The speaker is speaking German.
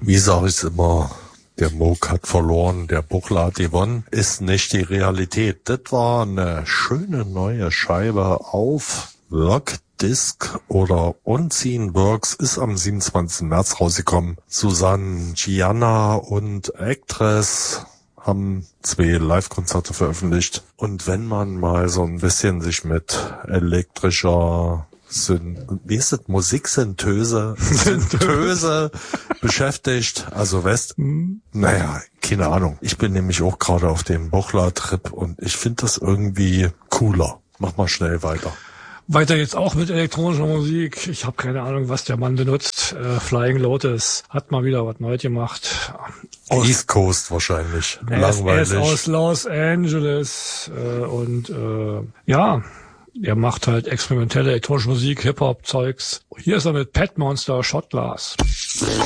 Wie sage ich immer, der Moog hat verloren, der Buchler hat gewonnen, ist nicht die Realität. Das war eine schöne neue Scheibe auf Workdisc oder Unseen Works, ist am 27. März rausgekommen. Susanne Gianna und Actress haben 2 Live-Konzerte veröffentlicht. Und wenn man mal so ein bisschen sich mit elektrischer Musiksynthese beschäftigt, also naja, keine Ahnung. Ich bin nämlich auch gerade auf dem Buchler-Trip und ich finde das irgendwie cooler. Mach mal schnell weiter. Weiter jetzt auch mit elektronischer Musik. Ich habe keine Ahnung, was der Mann benutzt. Flying Lotus hat mal wieder was Neues gemacht. East Coast wahrscheinlich. Langweilig. Er ist aus Los Angeles ja, er macht halt experimentelle elektronische Musik, Hip-Hop-Zeugs. Hier ist er mit Pet Monster Shot Glass.